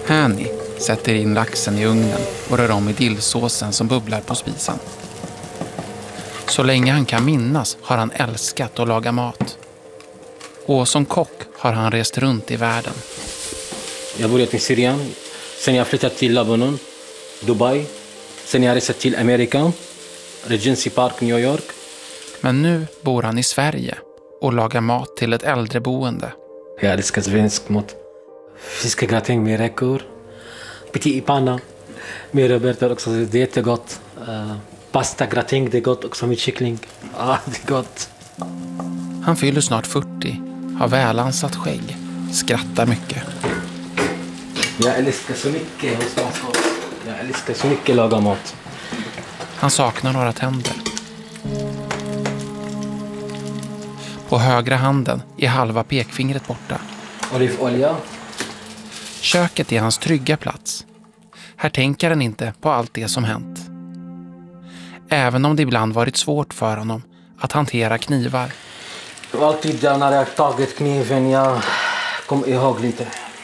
Hani sätter in laxen i ugnen och rör om i dillsåsen som bubblar på spisen. Så länge han kan minnas har han älskat att laga mat. Och som kock har han rest runt i världen. Jag började i Syrien, sen jag flyttade till Lebanon, Dubai, sen jag reste till Amerika, Regency Park, New York. Men nu bor han i Sverige och lagar mat till ett äldreboende. Jag älskar svensk mat. Fiskgratäng med räkor, petit i panna med rödbetor också, det är jättegott. Pasta gratäng, det är gott också med kyckling. Det är gott. Han fyller snart 40, har välansat skägg, skrattar mycket. Jag älskar så mycket hos mat. Jag älskar så mycket laga mat. Han saknar några tänder. På högra handen är halva pekfingret borta. Olivolja. Köket är hans trygga plats. Här tänker han inte på allt det som hänt. Även om det ibland varit svårt för honom att hantera knivar. Alltid när jag tagit kniven, jag kom ihåg lite.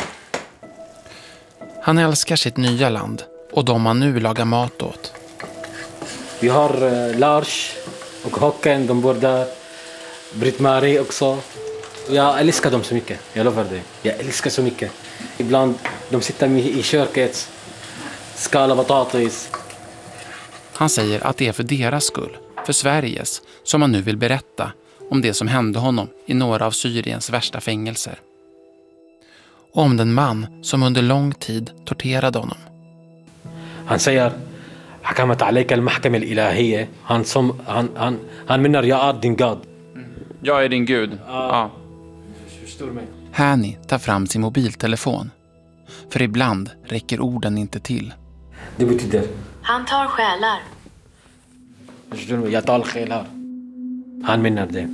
Han älskar sitt nya land och de han nu lagar mat åt. Vi har Lars och Håkan, de bor där. Britt-Marie också. Jag älskar dem så mycket, jag lovar dig. Jag älskar så mycket. Ibland de sitter i köket, skalar potatis. Han säger att det är för deras skull, för Sveriges, som han nu vill berätta om det som hände honom i några av Syriens värsta fängelser. Och om den man som under lång tid torterade honom. Han säger حكمت عليك المحكمة الإلهية. Han menar jag är din Gud. Jag är din Gud. Ja. Förstår mig. Hani tar fram sin mobiltelefon. För ibland räcker orden inte till. Det betyder han tar själar. Förstår mig, jag tar själar. Han menar det.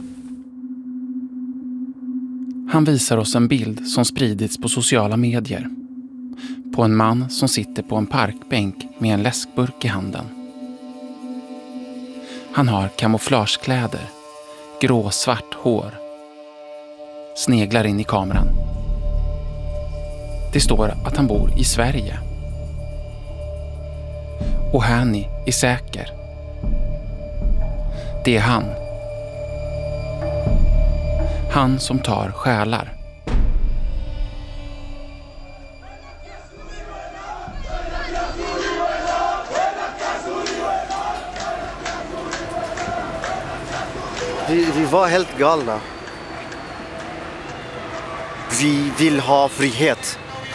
Han visar oss en bild som spridits på sociala medier. På en man som sitter på en parkbänk med en läskburk i handen. Han har kamouflagekläder, gråsvart hår. Sneglar in i kameran. Det står att han bor i Sverige. Och Hani är säker. Det är han. Han som tar själar. Vi var helt galna. Vi vill ha frihet.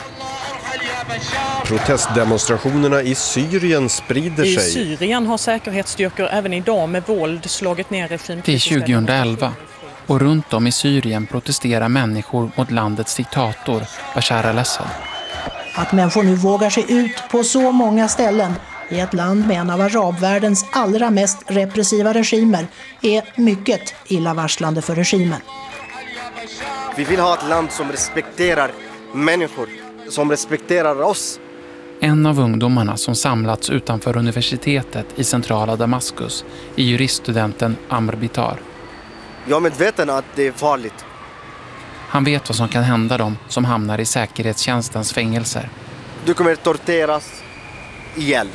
Protestdemonstrationerna i Syrien sprider sig. I Syrien har säkerhetsstyrkor även idag med våld slagit ner regimen. Det är 2011 och runt om i Syrien protesterar människor mot landets diktator Bashar al-Assad. Att människor nu vågar sig ut på så många ställen i ett land med en av arabvärldens allra mest repressiva regimer är mycket illavarslande för regimen. Vi vill ha ett land som respekterar människor, som respekterar oss. En av ungdomarna som samlats utanför universitetet i centrala Damaskus är juriststudenten Amr Bitar. Jag är medveten att det är farligt. Han vet vad som kan hända dem som hamnar i säkerhetstjänstens fängelser. Du kommer torteras ihjäl.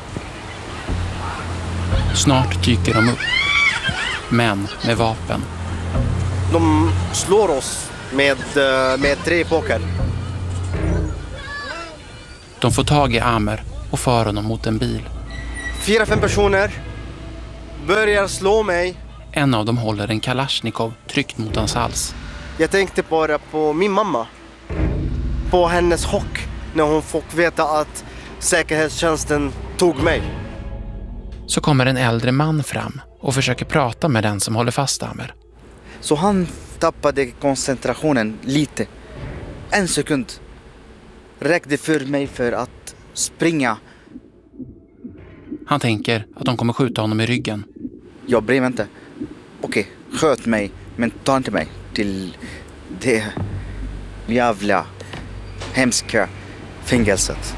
Snart dyker de upp. Män med vapen. De slår oss med träpåkar. De får tag i Amer och för honom mot en bil. 4-5 personer börjar slå mig. En av dem håller en Kalashnikov tryckt mot hans hals. Jag tänkte bara på min mamma. På hennes chock när hon fick veta att säkerhetstjänsten tog mig. Så kommer en äldre man fram och försöker prata med den som håller fast Amer. Så han tappade koncentrationen lite. 1 sekund räckte för mig för att springa. Han tänker att de kommer skjuta honom i ryggen. Jag bryr mig inte. Okej, sköt mig, men ta inte mig till det jävla hemska fängelset.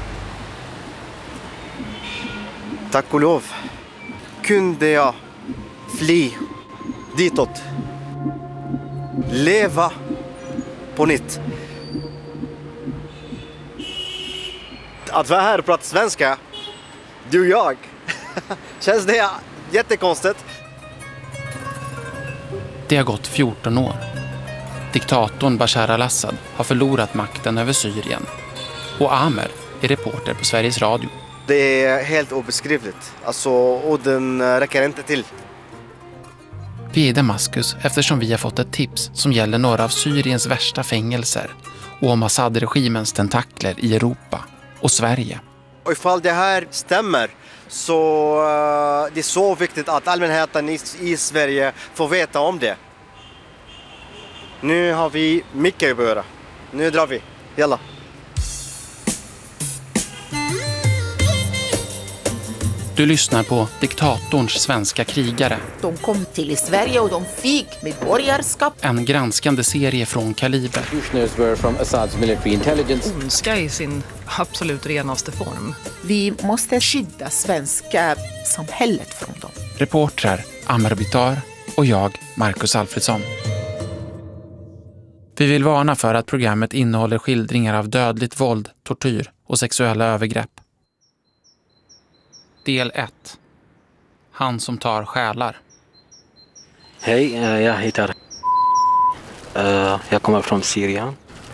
Tack och lov kunde jag fly ditåt. Leva på nytt. att vara här och prata svenska. Du och jag. Känns det jättekonstigt. Det har gått 14 år. Diktatorn Bashar al-Assad har förlorat makten över Syrien. Och Amer är reporter på Sveriges Radio. Det är helt obeskrivligt. Alltså, orden räcker inte till. Vi är i Damaskus eftersom vi har fått ett tips som gäller några av Syriens värsta fängelser och om Assad-regimens tentakler i Europa och Sverige. Och ifall det här stämmer så det är så viktigt att allmänheten i Sverige får veta om det. Nu har vi mycket att göra. Nu drar vi. Jalla. Du lyssnar på Diktatorns svenska krigare. De kom till Sverige och de fick medborgarskap. En granskande serie från Kaliber. Ondska i sin absolut renaste form. Vi måste skydda svenska samhället från dem. Reportrar Amer Bitar och jag, Marcus Alfredsson. Vi vill varna för att programmet innehåller skildringar av dödligt våld, tortyr och sexuella övergrepp. Del 1. Han som tar själar. Hej, jag heter... jag kommer från Syrien.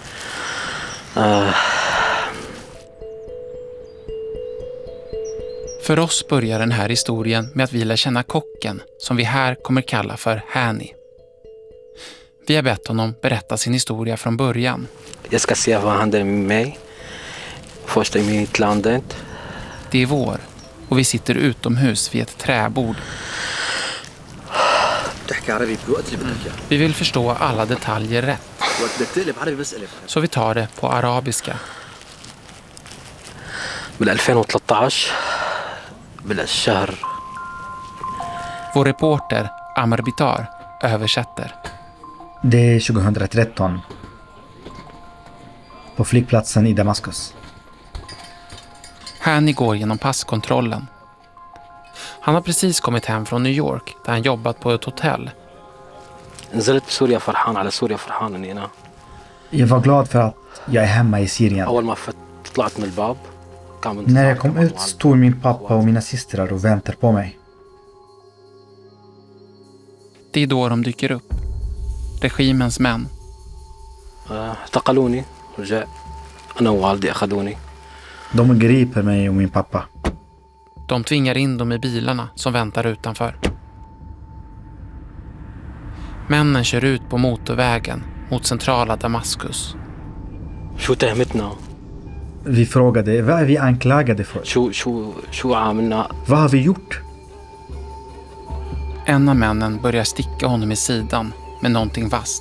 För oss börjar den här historien med att vi lär känna kocken som vi här kommer kalla för Hani. Vi har bett honom berätta sin historia från början. Jag ska se vad händer med mig. Först i mitt landet. Det är vår och vi sitter utomhus vid ett träbord. Vi vill förstå alla detaljer rätt. Så vi tar det på arabiska. Vår reporter Amer Bitar översätter. Det är 2013 på flygplatsen i Damaskus. Hani går genom passkontrollen. Han har precis kommit hem från New York där han jobbat på ett hotell. Jag var glad för att jag är hemma i Syrien. När jag kom ut stod min pappa och mina systrar och väntade på mig. Det är då de dyker upp. Regimens män. De griper mig och min pappa. De tvingar in dem i bilarna som väntar utanför. Männen kör ut på motorvägen mot centrala Damaskus. Vi frågade, vad är vi anklagade för? Vad har vi gjort? En av männen börjar sticka honom i sidan med någonting vasst.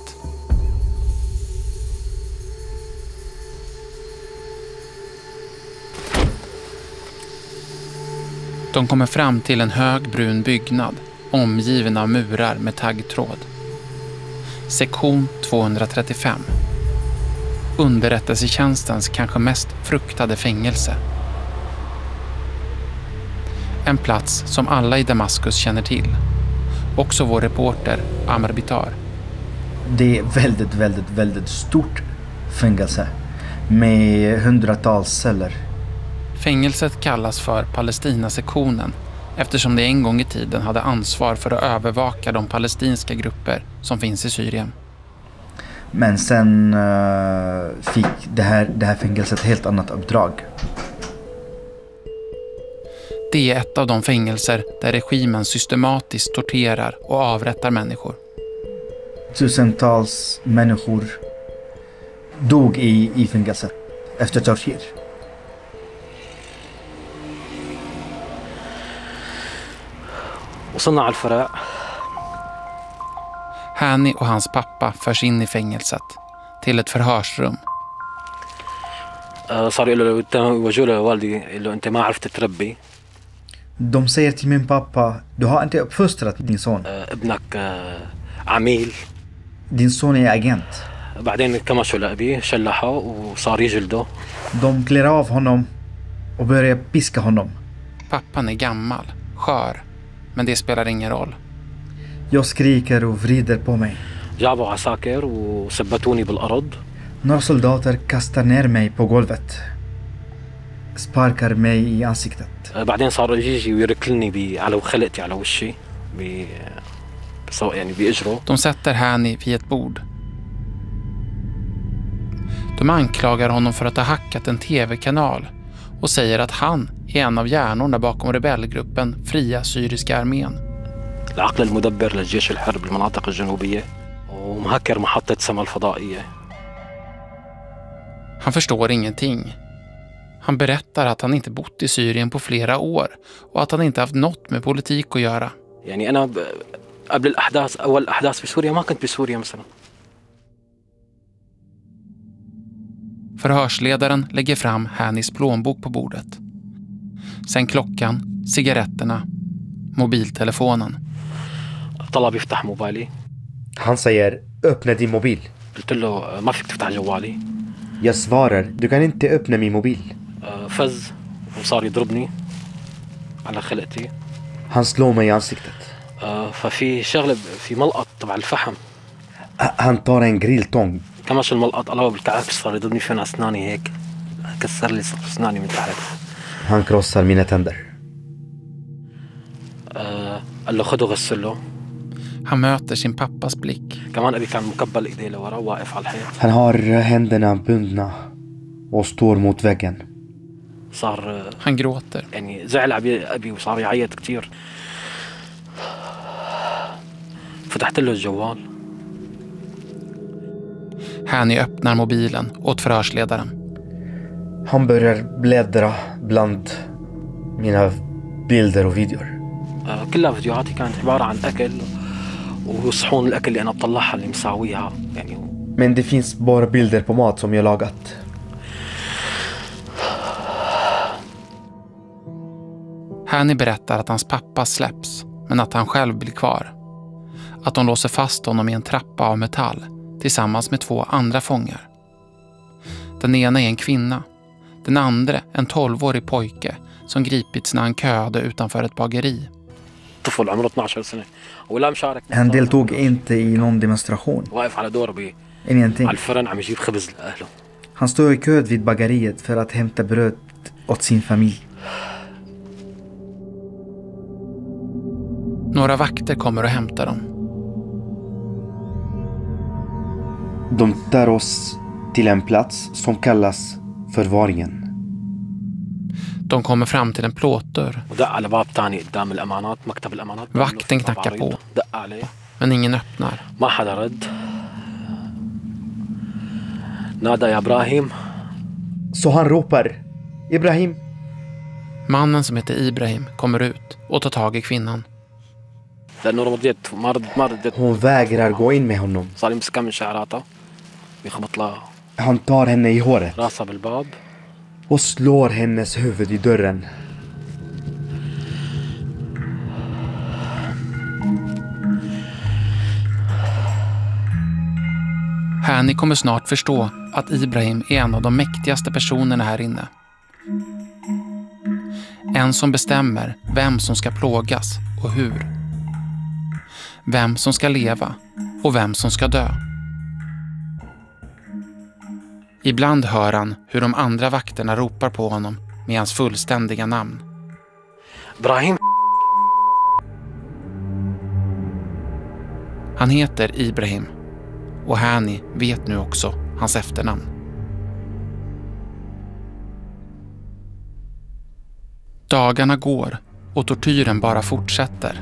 De kommer fram till en hög brun byggnad omgiven av murar med taggtråd. Sektion 235. Underrättelsetjänstens kanske mest fruktade fängelse. En plats som alla i Damaskus känner till. Också vår reporter Amer Bitar. Det är väldigt stort fängelse med hundratals celler. Fängelset kallas för Palestinasektionen eftersom det en gång i tiden hade ansvar för att övervaka de palestinska grupper som finns i Syrien. Men sen fick det här fängelset ett helt annat uppdrag. Det är ett av de fängelser där regimen systematiskt torterar och avrättar människor. Tusentals människor dog i fängelset efter tortyr. Hani och hans pappa förs in i fängelset till ett förhörsrum. De säger till min pappa, du har inte uppfostrat din son. Din son är agent. De klär av honom och börjar piska honom. Pappan är gammal, skör, men det spelar ingen roll. Jag skriker och vrider på mig. Några soldater kastar ner mig på golvet. sparkar mig i ansiktet. بعدين صار يجي ويركلني على خلقتي على وشي يعني بأجره. De sätter Hani vid ett bord. De anklagar honom för att ha hackat en tv-kanal och säger att han är en av hjärnorna bakom rebellgruppen Fria Syriska armén. العقل المدبر للجيش الحر بالمناطق الجنوبية ومهكر محطة سما الفضائية. Han förstår ingenting. Han berättar att han inte bott i Syrien på flera år och att han inte haft något med politik att göra. يعني أنا قبل الأحداث أول الأحداث في سوريا ما كنت بسوريا مثلا. Förhörsledaren lägger fram Hanis plånbok på bordet. Sen klockan, cigaretterna, mobiltelefonen. طلب يفتح موبايلي. Han säger, öppna din mobil. قلت له ما فيك تفتح جوالي. Jag svarar, du kan inte öppna min mobil. فز وصار يضربني على خلقتي. Han slår mig i ansiktet. ففي شغلة في ملقط تبع الفحم. Han tar en grilltång. كماش الملقط الله بالكعكس صار يضربني فين أسناني هيك. كسر لي أسناني من تحت. Han krossar mina tänder. قال له خده غسله. Han möter sin pappas blick. كمان أبي كان مكبل إيديه لورا واقف على الحيط. Han har händerna bundna och står mot väggen. صار Han gråter. يعني زعل أبي وصار يعيط كتير. فتحت له الجوال. Hani öppnar mobilen åt förhörsledaren. Han börjar bläddra bland mina bilder och videor. كلها فيديوهاتي كانت عبارة عن أكل وصحون الأكل اللي أنا بطلعها اللي مساويها يعني. Men det finns bara bilder på mat som jag lagat. Hani berättar att hans pappa släpps, men att han själv blir kvar. Att de låser fast honom i en trappa av metall tillsammans med 2 andra fångar. Den ena är en kvinna, den andra en 12-årig pojke som gripits när han köade utanför ett bageri. Han deltog inte i någon demonstration. Ingenting. Han stod i kö vid bageriet för att hämta bröd åt sin familj. Några vakter kommer och hämtar dem. De tar oss till en plats som kallas förvaringen. De kommer fram till en plåtdörr. Vakten knackar på, men ingen öppnar. Så han ropar, Ibrahim. Mannen som heter Ibrahim kommer ut och tar tag i kvinnan. Hon vägrar gå in med honom. Han tar henne i håret och slår hennes huvud i dörren. Hani kommer snart förstå att Ibrahim är en av de mäktigaste personerna här inne. En som bestämmer vem som ska plågas och hur. Vem som ska leva och vem som ska dö. Ibland hör han hur de andra vakterna ropar på honom med hans fullständiga namn. Ibrahim. Han heter Ibrahim och Hani vet nu också hans efternamn. Dagarna går och tortyren bara fortsätter.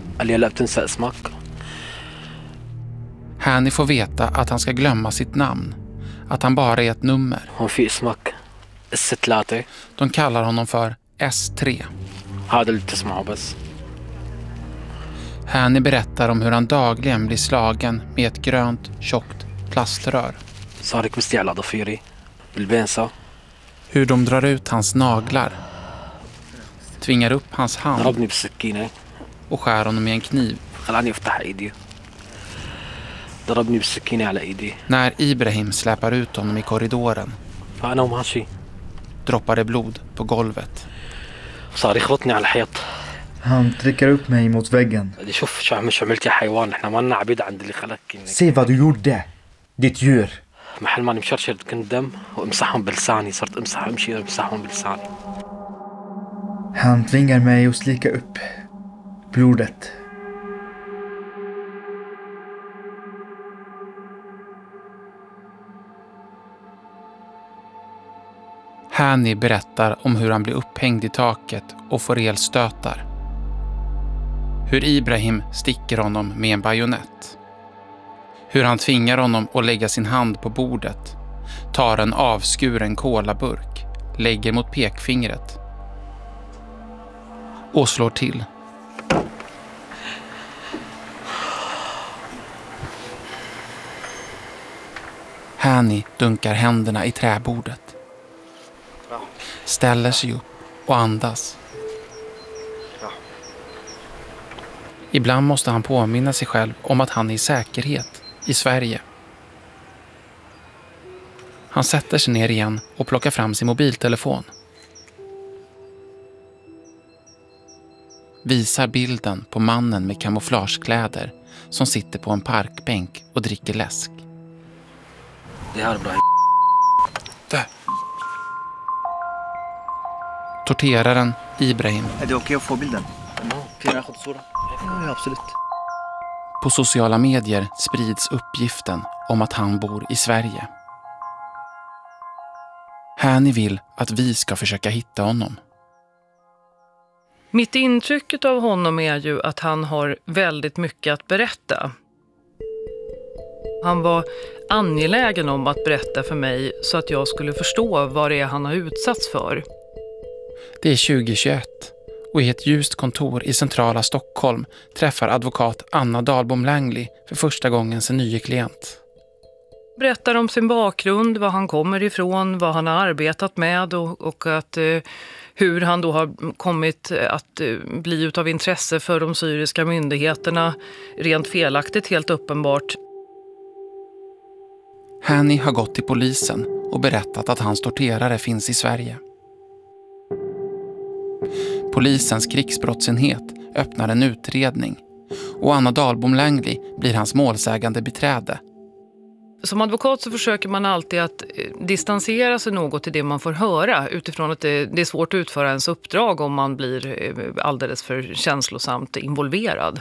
Hani får veta att han ska glömma sitt namn. Att han bara är ett nummer. De kallar honom för S3. Hani berättar om hur han dagligen blir slagen med ett grönt, tjockt plaströr. Hur de drar ut hans naglar. Tvingar upp hans hand. Och skär honom med en kniv. När Ibrahim släpar ut honom i korridoren droppar det blod på golvet. Han trycker upp mig mot väggen. Se vad du gjorde, ditt djur. Han tvingar mig att slicka upp blodet. Hani berättar om hur han blir upphängd i taket och får elstötar. Hur Ibrahim sticker honom med en bajonett. Hur han tvingar honom att lägga sin hand på bordet, tar en avskuren kolaburk, lägger mot pekfingret och slår till. Hani dunkar händerna i träbordet. Ställer sig upp och andas. Ibland måste han påminna sig själv om att han är i säkerhet i Sverige. Han sätter sig ner igen och plockar fram sin mobiltelefon. Visar bilden på mannen med kamouflagekläder som sitter på en parkbänk och dricker läsk. Det här är bra. Där. Torteraren Ibrahim. Är det okej att få bilden? Ja, absolut. På sociala medier sprids uppgiften om att han bor i Sverige. Hani vill att vi ska försöka hitta honom. Mitt intryck av honom är ju att han har väldigt mycket att berätta. Han var angelägen om att berätta för mig så att jag skulle förstå vad det är han har utsatts för. Det är 2021 och i ett ljust kontor i centrala Stockholm träffar advokat Anna Dahlbom Langley för första gången sin nya klient. Berättar om sin bakgrund, var han kommer ifrån, vad han har arbetat med och att, hur han då har kommit att bli utav intresse för de syriska myndigheterna. Rent felaktigt, helt uppenbart. Hani har gått till polisen och berättat att hans torterare finns i Sverige. Polisens krigsbrottsenhet öppnar en utredning och Anna Dahlbom Langley blir hans målsägande beträde. Som advokat så försöker man alltid att distansera sig något till det man får höra utifrån att det är svårt att utföra ens uppdrag om man blir alldeles för känslosamt involverad.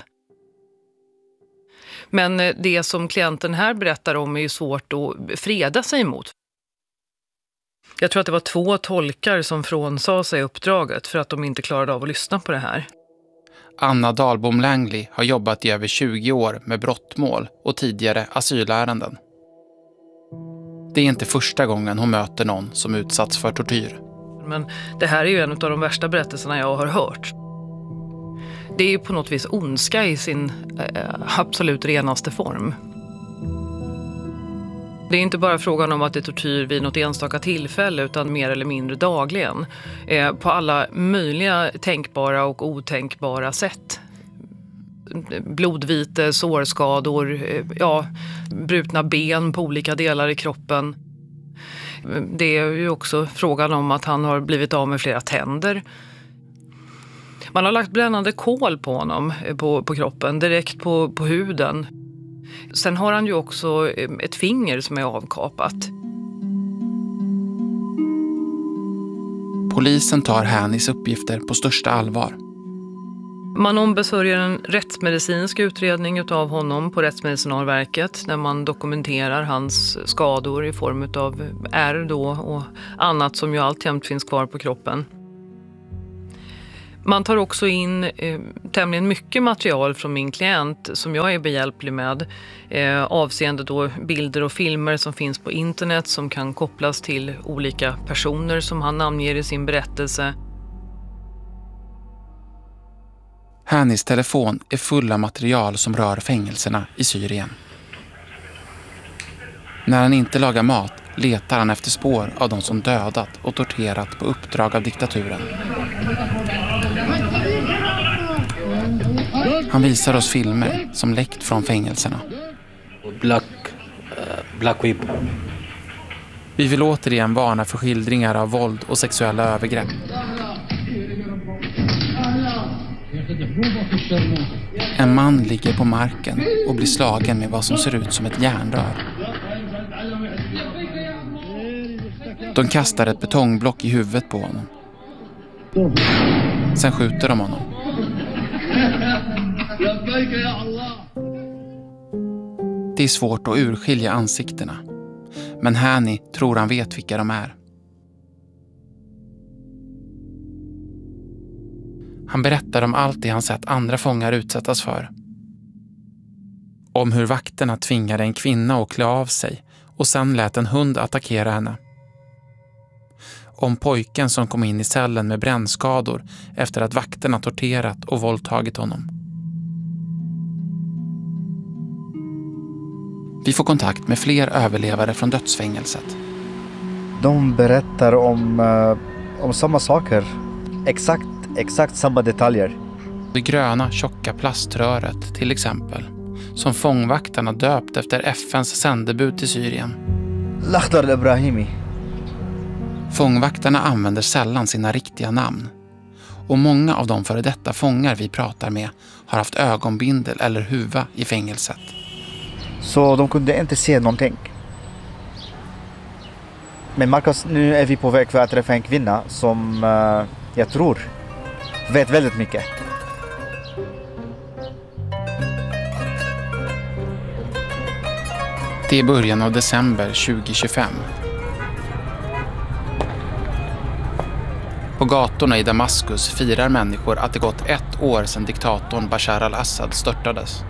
Men det som klienten här berättar om är ju svårt att freda sig emot. Jag tror att det var 2 tolkar som frånsade sig uppdraget för att de inte klarade av att lyssna på det här. Anna Dahlbom Langley har jobbat i över 20 år med brottmål och tidigare asylärenden. Det är inte första gången hon möter någon som utsatts för tortyr. Men det här är ju en av de värsta berättelserna jag har hört. Det är ju på något vis ondska i sin absolut renaste form. Det är inte bara frågan om att det är tortyr vid något enstaka tillfälle utan mer eller mindre dagligen. På alla möjliga tänkbara och otänkbara sätt. Blodvite, sårskador, brutna ben på olika delar i kroppen. Det är ju också frågan om att han har blivit av med flera tänder. Man har lagt brännande kol på honom på kroppen, direkt på huden. Sen har han ju också ett finger som är avkapat. Polisen tar Hanis uppgifter på största allvar. Man ombesörjer en rättsmedicinsk utredning av honom på Rättsmedicinalverket där man dokumenterar hans skador i form av ärr då och annat som ju alltjämt finns kvar på kroppen. Man tar också in tämligen mycket material från min klient som jag är behjälplig med avseende då bilder och filmer som finns på internet som kan kopplas till olika personer som han namnger i sin berättelse. Hanis telefon är full av material som rör fängelserna i Syrien. När han inte lagar mat letar han efter spår av de som dödat och torterat på uppdrag av diktaturen. Han visar oss filmer som läckt från fängelserna. Black Web. Vi vill återigen varna för skildringar av våld och sexuella övergrepp. En man ligger på marken och blir slagen med vad som ser ut som ett järnrör. De kastar ett betongblock i huvudet på honom. Sen skjuter de honom. Det är svårt att urskilja ansiktena. Men Hani tror han vet vilka de är. Han berättar om allt det han sett andra fångar utsättas för. Om hur vakterna tvingade en kvinna att klä av sig och sen lät en hund attackera henne. Om pojken som kom in i cellen med brännskador efter att vakterna torterat och våldtagit honom. Vi får kontakt med fler överlevare från dödsfängelset. De berättar om samma saker. Exakt samma detaljer. Det gröna tjocka plaströret till exempel. Som fångvaktarna döpt efter FNs sändebud till Syrien. Lakhdar al-Ibrahimi. Fångvaktarna använder sällan sina riktiga namn. Och många av de före detta fångar vi pratar med har haft ögonbindel eller huva i fängelset. Så de kunde inte se någonting. Men Marcus, nu är vi på väg för att träffa en kvinna som jag tror vet väldigt mycket. Det är början av december 2025. På gatorna i Damaskus firar människor att det gått 1 år sedan diktatorn Bashar al-Assad störtades.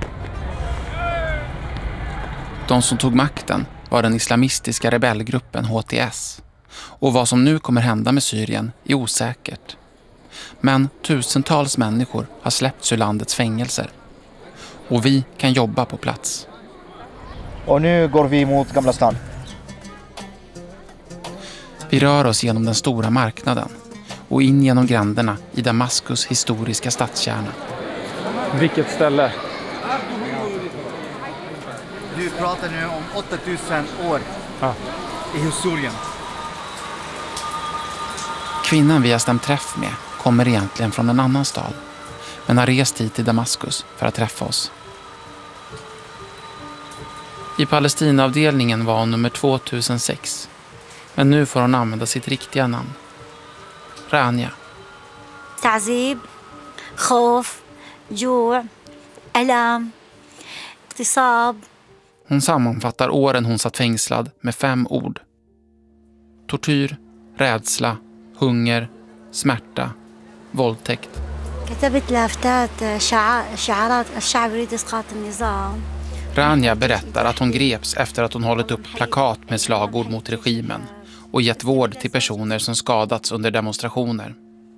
De som tog makten var den islamistiska rebellgruppen HTS. Och vad som nu kommer hända med Syrien är osäkert. Men tusentals människor har släppts ur landets fängelser. Och vi kan jobba på plats. Och nu går vi mot Gamla stan. Vi rör oss genom den stora marknaden och in genom gränderna i Damaskus historiska stadskärna. Vilket ställe? Du pratar nu om 8000 år i historien. Kvinnan vi har stämt träff med kommer egentligen från en annan stad, men har rest hit till Damaskus för att träffa oss. I Palestinaavdelningen var hon nummer 2006, men nu får hon använda sitt riktiga namn. Rania. تعذيب خوف جوع ألم اغتصاب. Hon sammanfattar åren hon satt fängslad med 5 ord. Tortyr, rädsla, hunger, smärta, våldtäkt. كتبت لافتات شعارات الشعب يريد إسقاط النظام. Rania berättar att hon greps efter att hon hållit upp plakat med slagord mot regimen och gett vård till personer som skadats under demonstrationer.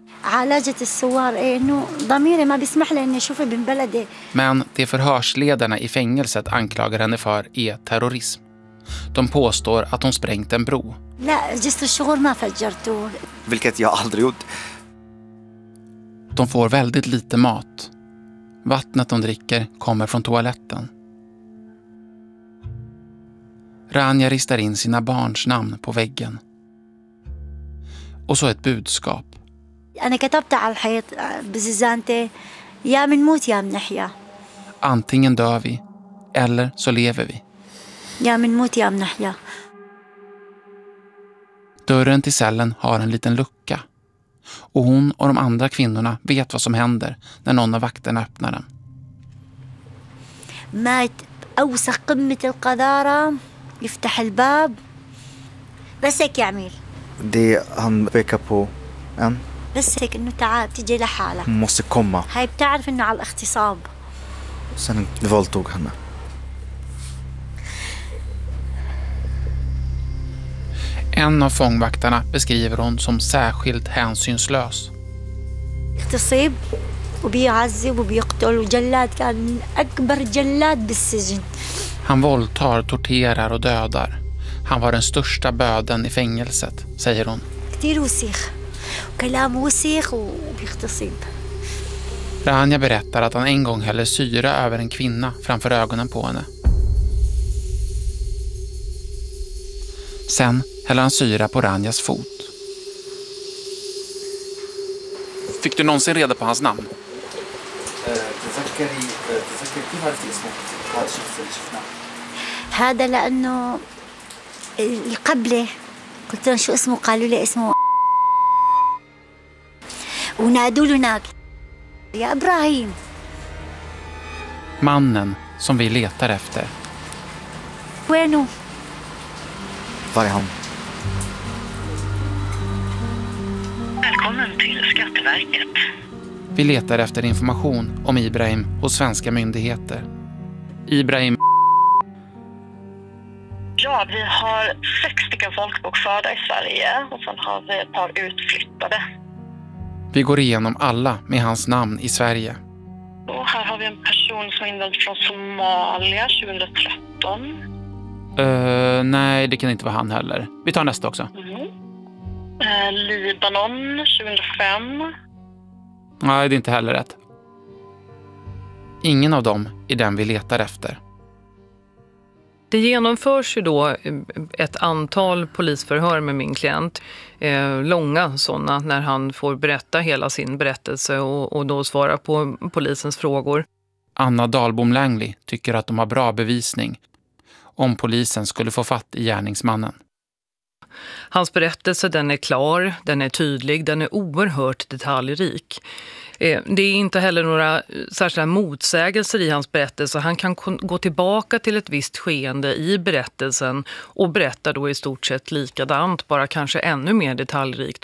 Men det förhörsledarna i fängelset anklagar henne för är terrorism. De påstår att hon sprängt en bro. Vilket jag aldrig gjort. De får väldigt lite mat. Vattnet de dricker kommer från toaletten. Rania ristar in sina barns namn på väggen. Och så ett budskap. Antingen dör vi, eller så lever vi. Dörren till cellen har en liten lucka. Och hon och de andra kvinnorna vet vad som händer när någon av vakterna öppnar den. أوسخ قمة القذارة يفتح الباب بس هيك يعمل. Det han pekar på en. بس هيك إنه تعال تيجي لحالك. Måste komma. هاي بتعرف إنه على الاغتصاب. Sen våldtog henne. En av fångvaktarna beskriver hon som särskilt hänsynslös. اغتصب وبيعذب وبيقتل وجلاد كان أكبر جلاد بالسجن. Han våldtar, torterar och dödar. Han var den största böden i fängelset, säger hon. كتير وسيخ وكلام وسيخ وبيغتصب. Rania berättar att han en gång häller syra över en kvinna framför ögonen på henne. Sen häller han syra på Ranias fot. Fick du någonsin reda på hans namn? هذا لأنه القبلة قلت لهم شو اسمه قالوا لي اسمه ونادوا له هناك يا إبراهيم. Mannen som vi letar efter. وينه؟ Var är han? Välkommen till Skatteverket. Vi letar efter information om Ibrahim hos svenska myndigheter. Ibrahim. Ja, vi har 6 stycken folkbokförda i Sverige och sen har vi ett par utflyttade. Vi går igenom alla med hans namn i Sverige. Och här har vi en person som är invänd från Somalia 2013. Nej, det kan inte vara han heller. Vi tar nästa också. Libanon 2005. Nej, det är inte heller rätt. Ingen av dem är den vi letar efter. Det genomförs ju då ett antal polisförhör med min klient. Långa sådana, när han får berätta hela sin berättelse och då svara på polisens frågor. Anna Dahlbom Langley tycker att de har bra bevisning om polisen skulle få fatt i gärningsmannen. Hans berättelse, den är klar, den är tydlig, den är oerhört detaljrik. Det är inte heller några särskilda motsägelser i hans berättelse. Han kan gå tillbaka till ett visst skeende i berättelsen och berätta då i stort sett likadant, bara kanske ännu mer detaljrikt.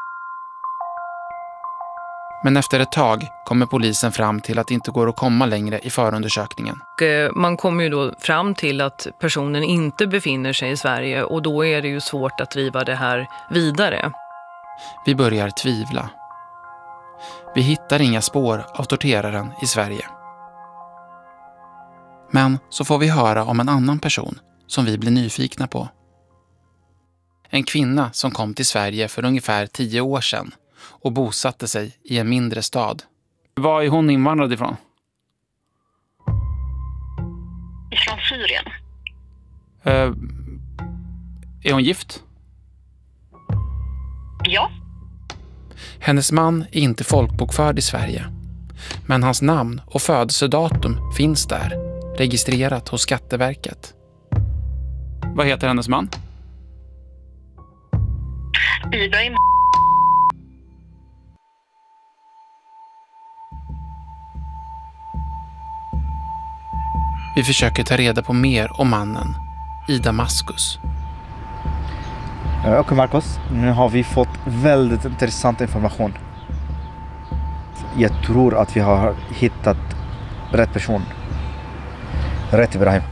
Men efter ett tag kommer polisen fram till att det inte går att komma längre i förundersökningen. Man kommer ju då fram till att personen inte befinner sig i Sverige och då är det ju svårt att driva det här vidare. Vi börjar tvivla. Vi hittar inga spår av torteraren i Sverige. Men så får vi höra om en annan person som vi blir nyfikna på. En kvinna som kom till Sverige för ungefär 10 år sedan och bosatte sig i en mindre stad. Var är hon invandrad ifrån? Från Syrien. Är hon gift? Ja. Hennes man är inte folkbokförd i Sverige. Men hans namn och födelsedatum finns där, registrerat hos Skatteverket. Vad heter hennes man? Ibrahim. Vi försöker ta reda på mer om mannen i Damaskus. Okej Marcos, nu har vi fått väldigt intressant information. Jag tror att vi har hittat rätt person. Rätt Ibrahim.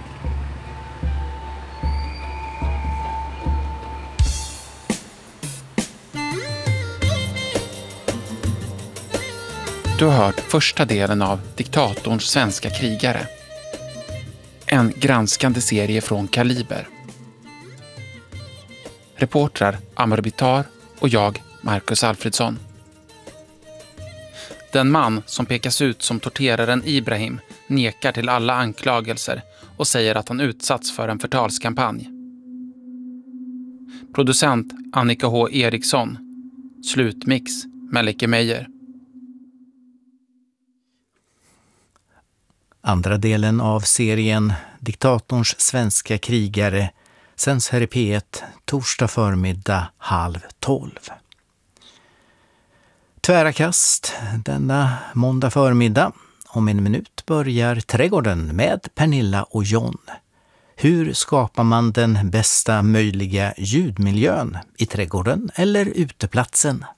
Du har hört första delen av Diktatorns svenska krigare. En granskande serie från Kaliber. Reportrar Amr Bitar och jag, Marcus Alfredsson. Den man som pekas ut som torteraren Ibrahim nekar till alla anklagelser och säger att han utsatts för en förtalskampanj. Producent Annika H. Eriksson. Slutmix Melike Meijer. Andra delen av serien Diktatorns svenska krigare sänds här i P1 torsdag förmiddag 11:30. Tvära kast denna måndag förmiddag. Om en minut börjar Trädgården med Pernilla och John. Hur skapar man den bästa möjliga ljudmiljön i trädgården eller uteplatsen?